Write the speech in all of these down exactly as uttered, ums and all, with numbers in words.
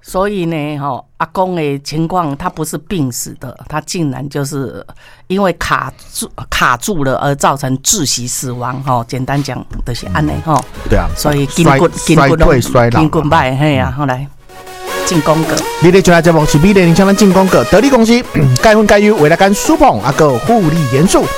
所以呢，哈、哦，阿公的情况，他不是病死的，他竟然就是因为卡住卡住了而造成窒息死亡，哈、哦。简单讲就是安尼，哈、哦。 对啊。 所以筋骨筋骨衰衰老， 筋骨歹，嘿啊，后来进攻个。 你咧就来节目是美丽人生的进攻个，得力公司钙粉钙优为了干舒捧阿个护理元素。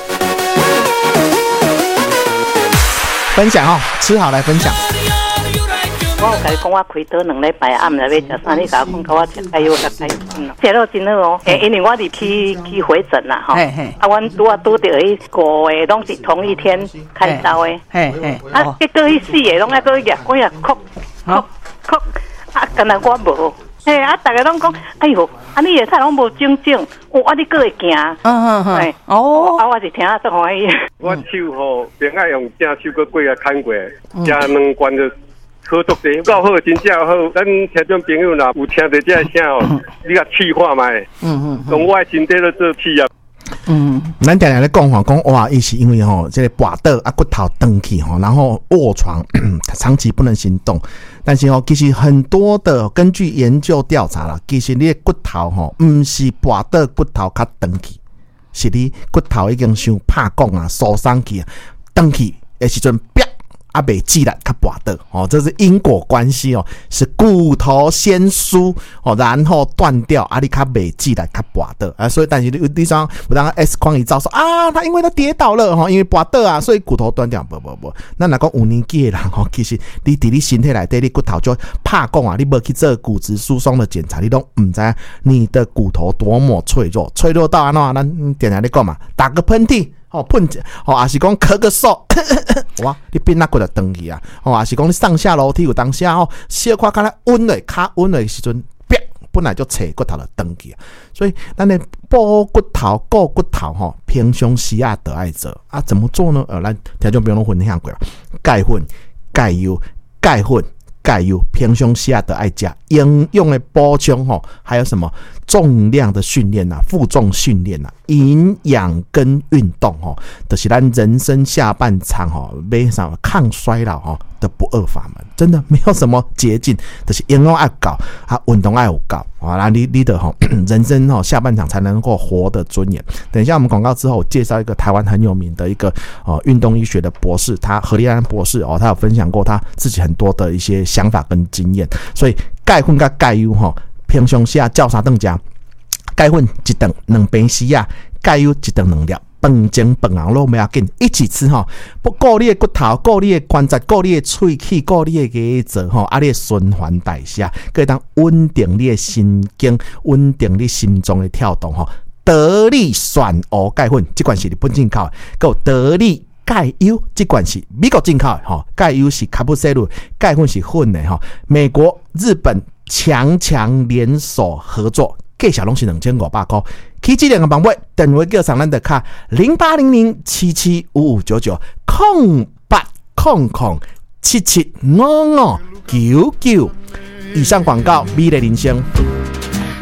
分享哦，吃好来分享。 我有甲你讲，我开刀两礼拜，暗来要食啥？你甲我讲，甲我吃开药，食开药，食了真好哦。诶，因为我入去去回诊啦，吼。啊，阮拄啊拄着迄五个拢是同一天开刀的。嘿嘿。啊，结果迄四个拢爱搁夹过啊，哭哭哭，啊，干那我无。嘿，啊，大家拢讲，哎呦，啊，你个菜拢无整整，哦，啊，你搁会行。嗯嗯嗯。哦。啊，我是听啊，足欢喜。 我手吼，别爱用正手搁过来砍过，加两关就。好足地，够好，真正好。咱听众朋友若有听到这声哦，你甲试看卖，嗯嗯，用我的身体都做试啊。 嗯，咱常常咧讲吼，讲哇，伊是因为吼，这个跋倒啊，骨头断去吼，然后卧床，长期不能行动。但是吼，其实很多的根据研究调查啦，其实你的骨头吼，唔是跋倒骨头较断去，是你骨头已经伤拍讲啊，受伤去啊，断去的时阵，啪。啊，袂记得较跋倒哦，这是因果关系哦，是骨头先疏哦，然后断掉啊，你较袂记得较跋倒啊，所以但是你你像有当 X 光一照说啊，他因为他跌倒了哈、哦，因为跋倒啊，所以骨头断掉，不不不，那若讲有年纪的人吼，其实你伫你身体内底，你骨头就怕讲啊，你无去做骨质疏松的检查，你都唔知你的骨头多么脆弱，脆弱到安怎？咱点下你讲嘛，打个喷嚏。哦，喷哦，还是讲咳个嗽，哇，你变那骨就断去啊！哦，还是讲你上下楼梯有当下哦，小可看来温的，卡温的时阵，啪，本来就扯骨头就断去啊！所以，咱的补骨头、顾骨头吼，平常时啊得爱做啊，怎么做呢？呃，咱听众朋友都分享过了，钙粉、钙油、钙粉。钙油平常时啊得爱加营养的补充吼，还有什么重量的训练啊、负重训练啊、营养跟运动吼，都、就是咱人生下半场吼，买上抗衰老吼的不二法门，真的没有什么捷径，就是营养爱搞啊，运动爱有搞啊，那你你的吼人生吼下半场才能够活得尊严。等一下我们广告之后，我介绍一个台湾很有名的一个呃运动医学的博士，他何立安博士哦，他有分享过他自己很多的一些想法跟经验，所以钙粉跟钙油吼，平常时啊照三顿食，钙粉一顿两杯时啊，钙油一顿两粒。饭前饭后都不要紧，一起吃吼，不顾你的骨头，顾你的关节，顾你的喙齿，顾你的牙齿吼，啊，你的循环代谢，可以当稳定你的神经，稳定你心脏的跳动吼。得力选欧钙粉，这款是日本进口的，够得力钙油，这款是美国进口的吼。钙油是卡布西鲁，钙粉是混的吼。美国、日本强强联手合作。价小拢是两千五百块，起这两个版本，电话叫上咱的卡零八零零七七五五九九空八空空七七五五九九。以上广告，美丽人生。